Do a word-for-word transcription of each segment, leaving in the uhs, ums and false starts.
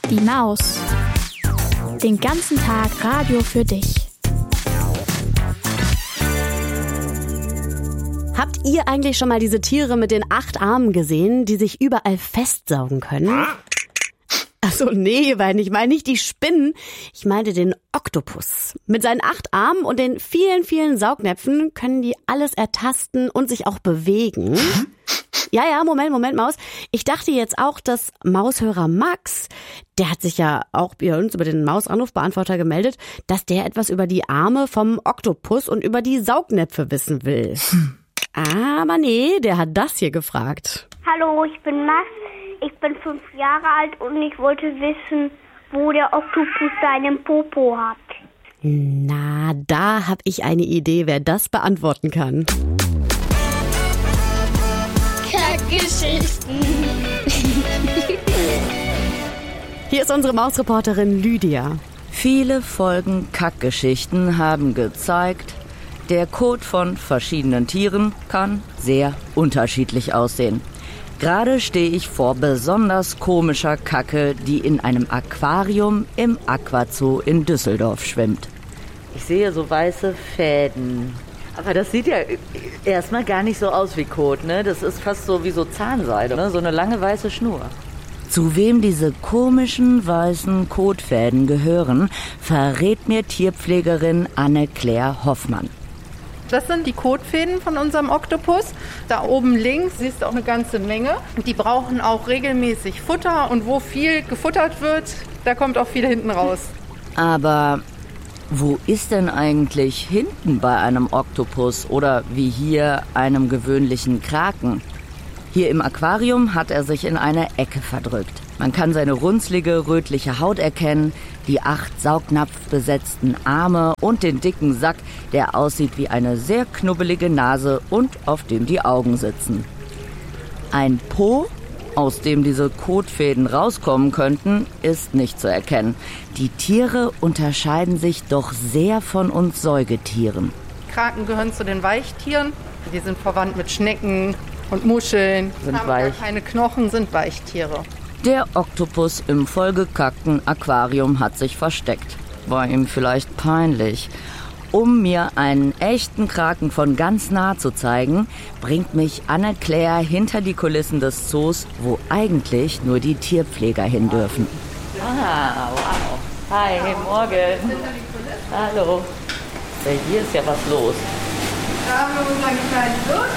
Die Maus. Den ganzen Tag Radio für dich. Habt ihr eigentlich schon mal diese Tiere mit den acht Armen gesehen, die sich überall festsaugen können? Achso, nee, weil ich meine nicht die Spinnen, ich meinte den Oktopus. Mit seinen acht Armen und den vielen, vielen Saugnäpfen können die alles ertasten und sich auch bewegen. Ja, ja, Moment, Moment, Maus. Ich dachte jetzt auch, dass Maushörer Max, der hat sich ja auch bei uns über den Mausanrufbeantworter gemeldet, dass der etwas über die Arme vom Oktopus und über die Saugnäpfe wissen will. Aber nee, der hat das hier gefragt. Hallo, ich bin Max. Ich bin fünf Jahre alt und ich wollte wissen, wo der Oktopus seinen Popo hat. Na, da hab ich eine Idee, wer das beantworten kann. Kackgeschichten. Hier ist unsere Mausreporterin Lydia. Viele Folgen Kackgeschichten haben gezeigt, der Kot von verschiedenen Tieren kann sehr unterschiedlich aussehen. Gerade stehe ich vor besonders komischer Kacke, die in einem Aquarium im Aquazoo in Düsseldorf schwimmt. Ich sehe so weiße Fäden. Aber das sieht ja erstmal gar nicht so aus wie Kot, ne? Das ist fast so wie so Zahnseide, ne? So eine lange weiße Schnur. Zu wem diese komischen weißen Kotfäden gehören, verrät mir Tierpflegerin Anne-Claire Hoffmann. Das sind die Kotfäden von unserem Oktopus. Da oben links siehst du auch eine ganze Menge. Die brauchen auch regelmäßig Futter und wo viel gefuttert wird, da kommt auch viel hinten raus. Aber wo ist denn eigentlich hinten bei einem Oktopus oder wie hier einem gewöhnlichen Kraken? Hier im Aquarium hat er sich in eine Ecke verdrückt. Man kann seine runzlige, rötliche Haut erkennen, die acht saugnapfbesetzten Arme und den dicken Sack, der aussieht wie eine sehr knubbelige Nase und auf dem die Augen sitzen. Ein Po, aus dem diese Kotfäden rauskommen könnten, ist nicht zu erkennen. Die Tiere unterscheiden sich doch sehr von uns Säugetieren. Kraken gehören zu den Weichtieren. Die sind verwandt mit Schnecken und Muscheln. Sind haben weich. gar keine Knochen, sind Weichtiere. Der Oktopus im vollgekackten Aquarium hat sich versteckt. War ihm vielleicht peinlich. Um mir einen echten Kraken von ganz nah zu zeigen, bringt mich Anne-Claire hinter die Kulissen des Zoos, wo eigentlich nur die Tierpfleger hin dürfen. Ah, wow. Hi, morgen. Hallo. Ja, hier ist ja was los. Da haben wir unseren kleinen Wirt.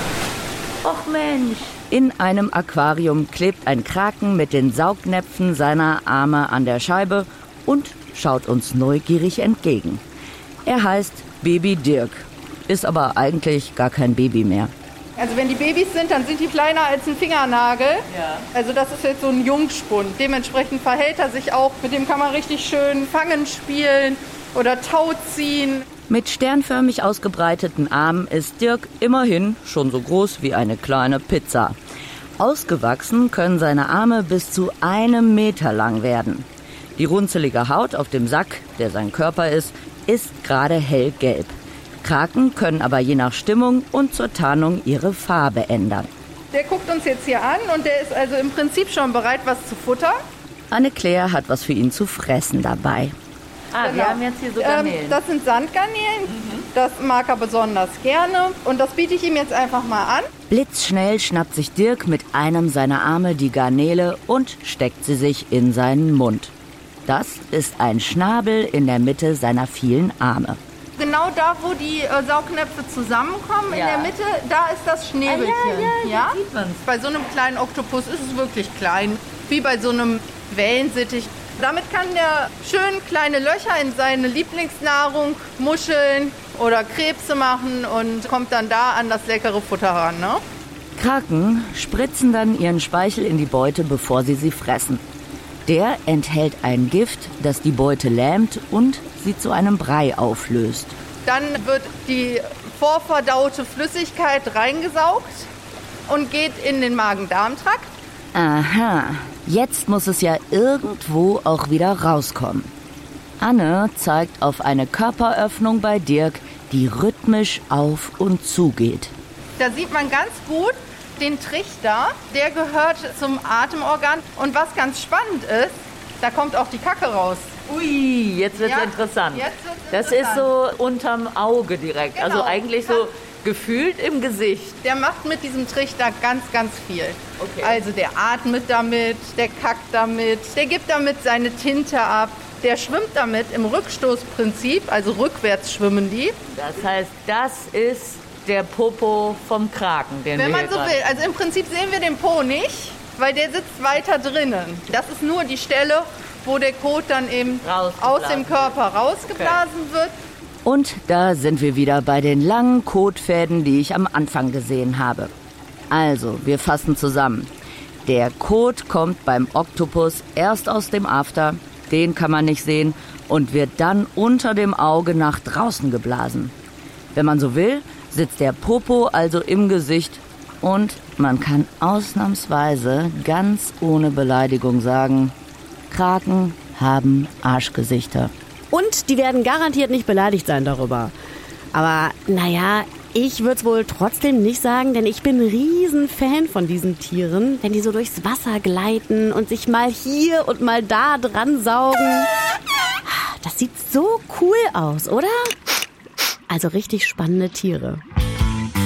Och Mensch. In einem Aquarium klebt ein Kraken mit den Saugnäpfen seiner Arme an der Scheibe und schaut uns neugierig entgegen. Er heißt Baby Dirk, ist aber eigentlich gar kein Baby mehr. Also wenn die Babys sind, dann sind die kleiner als ein Fingernagel. Ja. Also das ist jetzt so ein Jungspund. Dementsprechend verhält er sich auch. Mit dem kann man richtig schön fangen spielen oder Tau ziehen. Mit sternförmig ausgebreiteten Armen ist Dirk immerhin schon so groß wie eine kleine Pizza. Ausgewachsen können seine Arme bis zu einem Meter lang werden. Die runzelige Haut auf dem Sack, der sein Körper ist, ist gerade hellgelb. Kraken können aber je nach Stimmung und zur Tarnung ihre Farbe ändern. Der guckt uns jetzt hier an und der ist also im Prinzip schon bereit, was zu futtern. Anne-Claire hat was für ihn zu fressen dabei. Ah, genau. Wir haben jetzt hier so Garnelen. Ähm, das sind Sandgarnelen. Mhm. Das mag er besonders gerne. Und das biete ich ihm jetzt einfach mal an. Blitzschnell schnappt sich Dirk mit einem seiner Arme die Garnele und steckt sie sich in seinen Mund. Das ist ein Schnabel in der Mitte seiner vielen Arme. Genau da, wo die äh, Saugnäpfe zusammenkommen, ja. In der Mitte, da ist das Schnäbelchen. Ah, ja, ja, ja? Sieht man's. Bei so einem kleinen Oktopus ist es wirklich klein, wie bei so einem Wellensittich. Damit kann der schön kleine Löcher in seine Lieblingsnahrung, Muscheln oder Krebse machen und kommt dann da an das leckere Futter ran. Ne? Kraken spritzen dann ihren Speichel in die Beute, bevor sie sie fressen. Der enthält ein Gift, das die Beute lähmt und sie zu einem Brei auflöst. Dann wird die vorverdaute Flüssigkeit reingesaugt und geht in den Magen-Darm-Trakt. Aha, jetzt muss es ja irgendwo auch wieder rauskommen. Anne zeigt auf eine Körperöffnung bei Dirk, die rhythmisch auf und zu geht. Da sieht man ganz gut den Trichter, der gehört zum Atemorgan. Und was ganz spannend ist, Da kommt auch die Kacke raus. Ui, jetzt wird's Ja, interessant. jetzt wird's Das ist interessant. so unterm Auge direkt. Genau. Also eigentlich so gefühlt im Gesicht. Der macht mit diesem Trichter ganz, ganz viel. Okay. Also der atmet damit, der kackt damit, der gibt damit seine Tinte ab. Der schwimmt damit im Rückstoßprinzip, also rückwärts schwimmen die. Das heißt, das ist der Popo vom Kraken, den Wenn wir man hier so gerade- will. Also im Prinzip sehen wir den Po nicht, weil der sitzt weiter drinnen. Das ist nur die Stelle, wo der Kot dann eben Rausgeblasen aus dem Körper rausgeblasen wird. Und da sind wir wieder bei den langen Kotfäden, die ich am Anfang gesehen habe. Also, wir fassen zusammen. Der Kot kommt beim Oktopus erst aus dem After, den kann man nicht sehen, und wird dann unter dem Auge nach draußen geblasen. Wenn man so will, sitzt der Popo also im Gesicht und man kann ausnahmsweise ganz ohne Beleidigung sagen, Kraken haben Arschgesichter. Und die werden garantiert nicht beleidigt sein darüber. Aber naja, ich würde es wohl trotzdem nicht sagen, denn ich bin ein Riesenfan von diesen Tieren, wenn die so durchs Wasser gleiten und sich mal hier und mal da dran saugen. Das sieht so cool aus, oder? Also richtig spannende Tiere.